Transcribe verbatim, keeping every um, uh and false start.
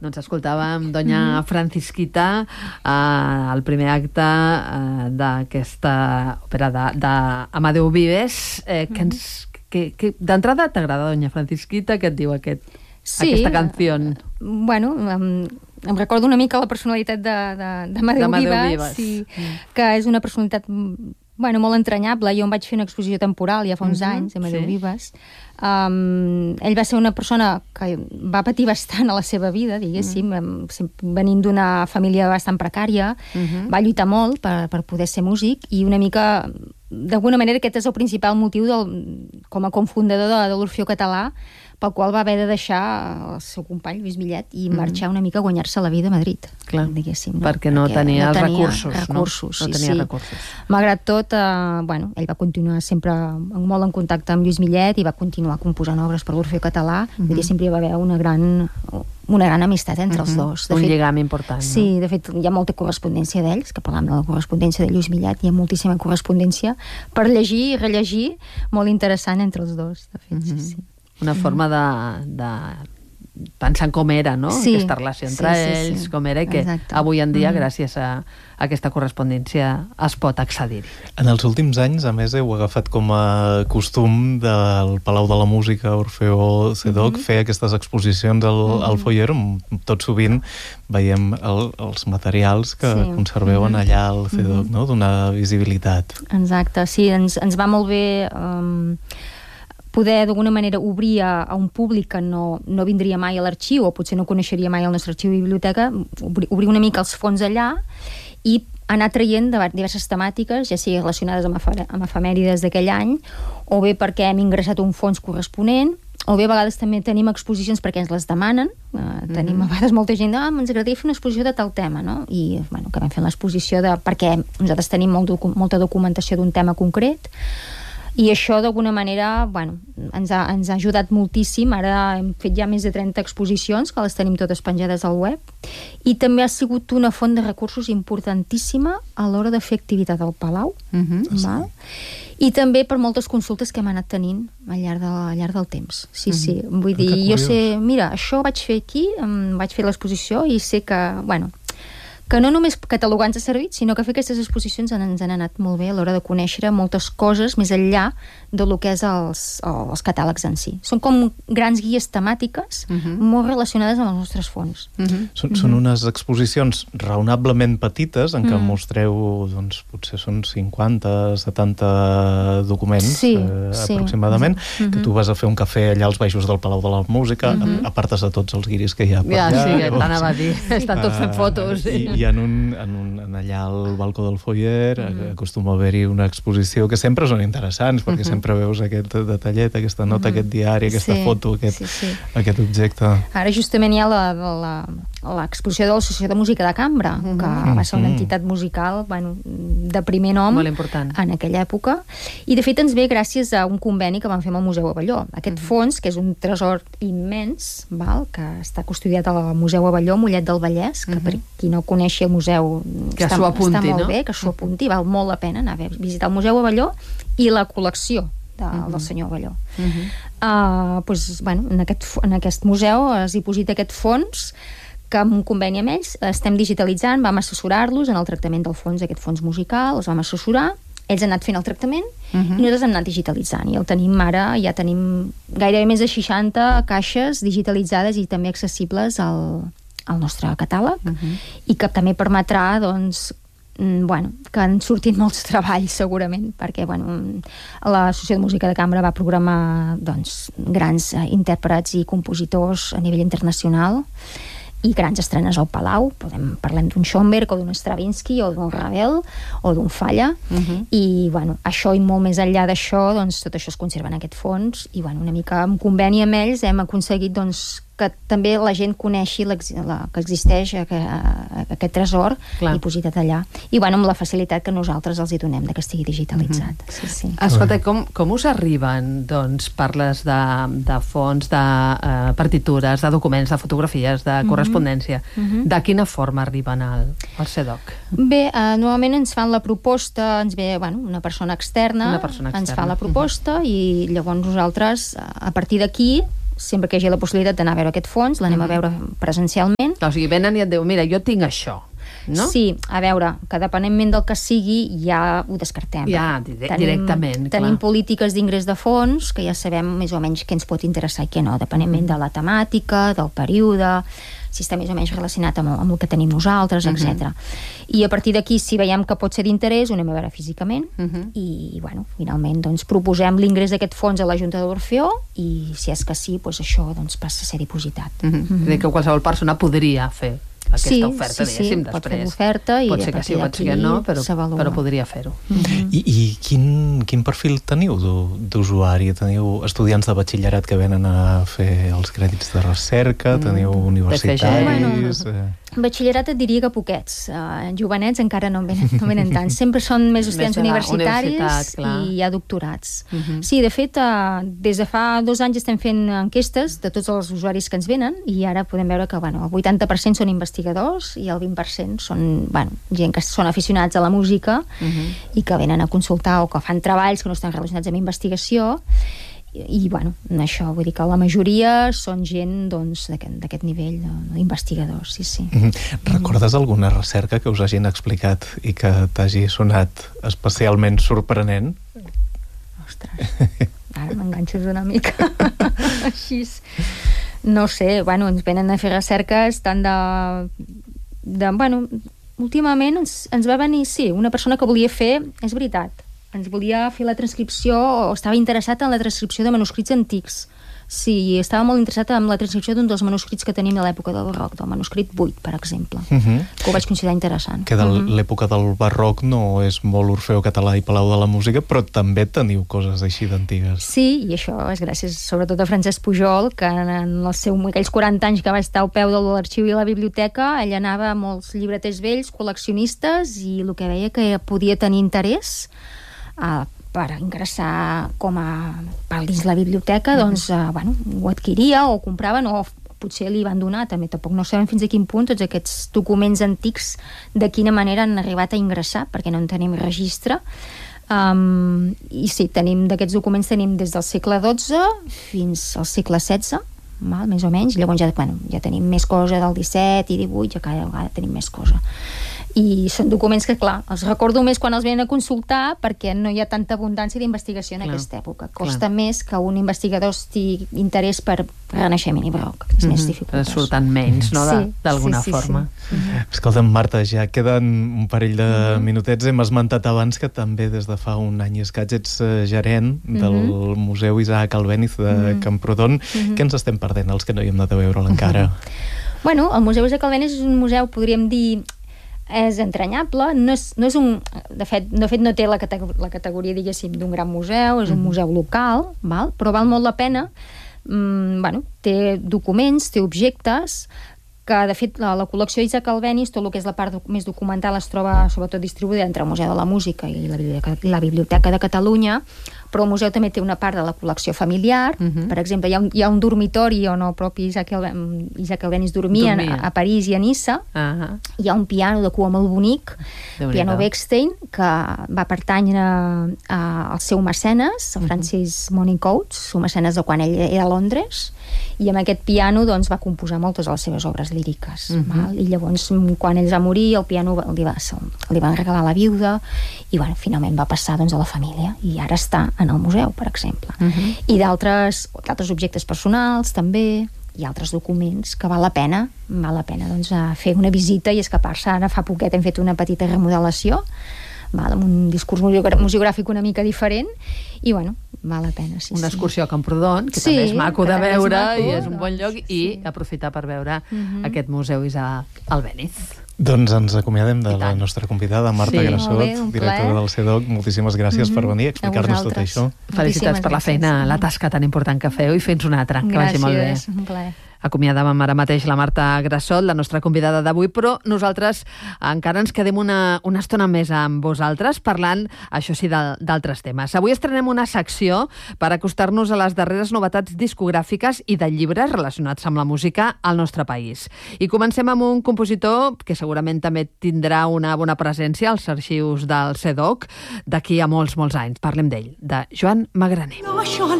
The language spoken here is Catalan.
Doncs escoltàvem Doña Francisquita, eh, el primer acte eh, d'aquesta òpera d'Amadeu Vives. Eh, que ens, que, que, d'entrada, t'agrada Doña Francisquita? Què et diu aquest, sí, aquesta canció? Bueno, em, em recordo una mica la personalitat d'Amadeu Vives, Vives. Sí, que és una personalitat bueno, molt entranyable. Jo em vaig fer una exposició temporal ja fa uns uh-huh, anys, Amadeu sí. Vives. Um, ell va ser una persona que va patir bastant a la seva vida, diguéssim, uh-huh. venint d'una família bastant precària, uh-huh. va lluitar molt per, per poder ser músic i una mica, d'alguna manera, aquest és el principal motiu del, com a cofundador de, de l'Orfeó Català, pel qual va haver de deixar el seu company, Lluís Millet, i marxar una mica a guanyar-se la vida a Madrid, clar, diguéssim. No? Perquè no perquè tenia no els tenia recursos. recursos No, no sí, tenia sí. recursos. Malgrat tot, eh, bueno, ell va continuar sempre molt en contacte amb Lluís Millet i va continuar composant obres per l'Orfeó Català. Uh-huh. Vull dir, sempre hi va haver una gran, una gran amistat entre uh-huh. els dos. De Un fet, lligam important. Sí, no? de fet, hi ha molta correspondència d'ells, que parlam de la correspondència de Lluís Millet, hi ha moltíssima correspondència per llegir i rellegir, molt interessant entre els dos, de fet, uh-huh. sí, sí. Una forma de, de pensar com era, no? Sí, aquesta relació entre sí, sí, ells, sí. com era, i que Exacte. avui en dia, mm. gràcies a, a aquesta correspondència, es pot accedir-hi. En els últims anys, a més, heu agafat com a costum del Palau de la Música, Orfeó C D O C, mm-hmm. fer aquestes exposicions al, mm-hmm. al foyer, on tot sovint veiem el, els materials que sí. conserveu mm-hmm. allà al C D O C, mm-hmm. no? Donar visibilitat. Exacte, sí, ens, ens va molt bé... Um... poder d'alguna manera obrir a, a un públic que no, no vindria mai a l'arxiu o potser no coneixeria mai el nostre arxiu i biblioteca, obrir, obrir una mica els fons allà i anar traient diverses temàtiques, ja sigui relacionades amb, afer amb efemèrides d'aquell any, o bé perquè hem ingressat un fons corresponent, o bé a vegades també tenim exposicions perquè ens les demanen. Uh, tenim mm-hmm. a vegades molta gent, ah, ens agradaria fer una exposició de tal tema, no? I bueno, acabem fent l'exposició de... perquè nosaltres tenim molt docu molta documentació d'un tema concret, i això d'alguna manera bueno, ens, ha, ens ha ajudat moltíssim. Ara hem fet ja més de trenta exposicions que les tenim totes penjades al web i també ha sigut una font de recursos importantíssima a l'hora de fer activitat al Palau, mm-hmm. val? I també per moltes consultes que hem anat tenint al llarg, de, al llarg del temps. Sí, mm-hmm. sí, vull dir, jo sé, mira, això vaig fer aquí, em vaig fer l'exposició i sé que, bueno, que no només catalogar ens ha servit, sinó que fer aquestes exposicions ens han anat molt bé a l'hora de conèixer moltes coses més enllà de lo que és els, els catàlegs en si. Són com grans guies temàtiques uh-huh. molt relacionades amb els nostres fons. Uh-huh. Són, són unes exposicions raonablement petites en què uh-huh. mostreu, doncs, potser són cinquanta, setanta documents sí, eh, sí. aproximadament, uh-huh. que tu vas a fer un cafè allà als baixos del Palau de la Música, uh-huh. apartes a tots els guiris que hi ha per ja, allà. Sí, que t'anava a dir. Sí. Estan tots fent fotos. I, i en, un, en, un, en allà al balcó del foyer uh-huh. acostuma a haver-hi una exposició que sempre són interessants, perquè uh-huh. sempre veus aquest detallet, aquesta nota, uh-huh. aquest diari, aquesta sí, foto, aquest, sí, sí. aquest objecte. Ara justament hi ha l'exposició de l'Associació de Música de Cambra, uh-huh. que va ser una entitat musical bueno, de primer nom molt important en aquella època, i de fet ens ve gràcies a un conveni que vam fer amb el Museu Abelló. Aquest uh-huh. fons, que és un tresor immens, val? Que està custodiat al Museu Abelló, Mollet del Vallès, que uh-huh. per qui no coneixi el museu que està, apunti, està molt no? bé, que s'ho apunti, val molt la pena anar a visitar el Museu Abelló i la col·lecció de, uh-huh. del senyor Abelló. Uh-huh. uh, pues, bueno, en, aquest, en aquest museu es diposita aquest fons que amb un conveni amb ells estem digitalitzant, vam assessorar-los en el tractament del fons, aquest fons musical, els vam assessorar, ells han anat fent el tractament uh-huh. i nosaltres hem anat digitalitzant, i el tenim ara, ja tenim gairebé més de seixanta caixes digitalitzades i també accessibles al, al nostre catàleg, uh-huh. i que també permetrà, doncs, bueno, que han sortit molts treballs segurament, perquè bueno, l'Associació de Música de Cambra va programar doncs, grans eh, intèrprets i compositors a nivell internacional i grans estrenes al Palau. Podem, parlem d'un Schoenberg o d'un Stravinsky o d'un Ravel o d'un Falla, uh-huh. i bueno, això i molt més enllà d'això, doncs tot això es conserva en aquest fons i bueno, una mica en conveni amb ells hem aconseguit doncs que també la gent coneixi la, que existeix aquest, aquest tresor Clar. Dipositat allà. I bueno, amb la facilitat que nosaltres els hi donem de que estigui digitalitzat. Mm-hmm. sí, sí. Escolta, com, com us arriben, doncs, parles de, de fons, de uh, partitures, de documents, de fotografies, de correspondència. Mm-hmm. De quina forma arriben al, al C D O C? Bé, uh, normalment ens fan la proposta, ens ve bueno, una persona externa, una persona externa. Ens fa la proposta mm-hmm. i llavors nosaltres, a partir d'aquí, sempre que hi hagi la possibilitat d'anar a veure aquest fons, l'anem mm-hmm. a veure presencialment. O sigui, venen i et diuen, mira, jo tinc això, no? Sí, a veure, que depenentment del que sigui, ja ho descartem. Ja, tenim, directament, clar. Tenim polítiques d'ingrés de fons, que ja sabem més o menys què ens pot interessar i què no, depenentment de la temàtica, del període, si està més o menys relacionat amb, amb el que tenim nosaltres, uh-huh. etcètera. I a partir d'aquí, si veiem que pot ser d'interès, ho anem a veure físicament uh-huh. i, bueno, finalment, doncs, proposem l'ingrés d'aquest fons a la Junta d'Orfeó i, si és que sí, doncs això doncs, passa a ser dipositat. Uh-huh. Uh-huh. És dir, que qualsevol persona podria fer aquesta sí, oferta, sí, sí, diguéssim, pot després. fer l'oferta i pot ser que sí, pot ser que no, però, però podria fer-ho. Mm-hmm. I, i quin, quin perfil teniu d'usuari? Teniu estudiants de batxillerat que venen a fer els crèdits de recerca? Mm. Teniu universitaris? Bueno, batxillerat et diria que poquets. Uh, jovenets encara no en venen, no venen tant. Sempre són més estudiants més universitaris i hi ha doctorats. Uh-huh. Sí, de fet, uh, des de fa dos anys estem fent enquestes de tots els usuaris que ens venen i ara podem veure que bueno, el vuitanta per cent són investigadors i el vint per cent són bueno, gent que són aficionats a la música uh-huh. i que venen a consultar o que fan treballs que no estan relacionats amb investigació. I, i bueno, això vull dir que la majoria són gent doncs, d'aquest nivell d'investigadors, sí, sí. Mm-hmm. Recordes alguna recerca que us hagin explicat i que t'hagi sonat especialment sorprenent? Ostres, ara m'enganxes una mica així. No sé, bueno, ens venen a fer recerques tant de... de bueno, últimament ens, ens va venir, sí, una persona que volia fer, és veritat, ens volia fer la transcripció o estava interessat en la transcripció de manuscrits antics. Sí, estava molt interessat en la transcripció d'un dels manuscrits que tenim de l'època del barroc, del manuscrit vuit, per exemple, uh-huh. que ho vaig considerar interessant. Que de l'època del barroc no és molt Orfeó Català i Palau de la Música, però també teniu coses així d'antigues. Sí, i això és gràcies sobretot a Francesc Pujol, que en el seu, aquells quaranta anys que va estar al peu de l'arxiu i la biblioteca, ell anava a molts llibreters vells, col·leccionistes, i el que veia que podia tenir interès a per ingressar com a per dins la biblioteca, doncs, uh, bueno, ho adquiria o compraven o potser li van donar, també tampoc no sabem fins a quin punt tots aquests documents antics de quina manera han arribat a ingressar, perquè no en tenim registre. Um, i sí, tenim d'aquests documents tenim des del segle dotze fins al segle setze, val, més o menys, llavors ja, bueno, ja tenim més cosa del disset i divuit, ja cada vegada tenim més cosa. I són documents que, clar, els recordo més quan els venen a consultar perquè no hi ha tanta abundància d'investigació en clar, aquesta època. Costa clar. Més que un investigador estigui interès per Renaixement i Barroc. És mm-hmm. més dificultós. Surten menys, no?, d'alguna sí, sí, sí, forma. Sí. Mm-hmm. Escolta'm, Marta, ja queden un parell de mm-hmm. minutets. Hem esmentat abans que també des de fa un any i escaig ets gerent mm-hmm. del Museu Isaac Albéniz de mm-hmm. Camprodon. Mm-hmm. Què ens estem perdent, els que no hi hem anat a veure'l encara? Mm-hmm. Bueno, el Museu Isaac Albéniz és un museu, podríem dir, és entranyable, no és, no és un... De fet, de fet no té la, categor la categoria, diguéssim, d'un gran museu, és un museu local, val? Però val molt la pena. Mm, bueno, té documents, té objectes, que de fet la, la col·lecció Isaac Albéniz, tot el que és la part doc més documental es troba sobretot distribuïda entre el Museu de la Música i la Biblioteca, la Biblioteca de Catalunya, però el museu també té una part de la col·lecció familiar. Uh-huh. Per exemple, hi ha, un, hi ha un dormitori on el propi Isaac, Albe Isaac Albéniz dormia, dormia. A, a París i a Niça. Uh-huh. Hi ha un piano de cua molt bonic, piano Bechstein, que va pertànyer a, a, al seu mecenes, el Francis uh-huh. Monicoats, el mecenes de quan ell era a Londres, i amb aquest piano doncs, va composar moltes de les seves obres líriques. Uh-huh. Val? I llavors, quan ell va morir, el piano li, va, li van regalar a la viuda, i bueno, finalment va passar doncs, a la família, i ara està en el museu, per exemple. Uh-huh. I d'altres objectes personals també, i altres documents que val la pena val la pena doncs, fer una visita i escapar-se. Ara fa poquet hem fet una petita remodelació, val, amb un discurs museogràfic una mica diferent, i bueno, val la pena. Sí, una excursió sí. a Camprodon, que sí, també és maco de veure és maco, i és un bon lloc, sí, sí. i aprofitar per veure uh-huh. aquest museu Isaac Albéniz. Doncs ens acomiadem de la nostra convidada, Marta sí. Grassot, bé, directora del C E D O C. Moltíssimes gràcies mm-hmm. per venir a explicar-nos tot això. Felicitats per la feina, la tasca tan important que feu, i fes una altra, que vagi molt bé. Gràcies, un plaer. Acomiadàvem ara mateix la Marta Grassot, la nostra convidada d'avui, però nosaltres encara ens quedem una, una estona més amb vosaltres parlant, això sí, d'altres temes. Avui estrenem una secció per acostar-nos a les darreres novetats discogràfiques i de llibres relacionats amb la música al nostre país. I comencem amb un compositor que segurament també tindrà una bona presència als arxius del C E D O C d'aquí a molts, molts anys. Parlem d'ell, de Joan Magraner. No, això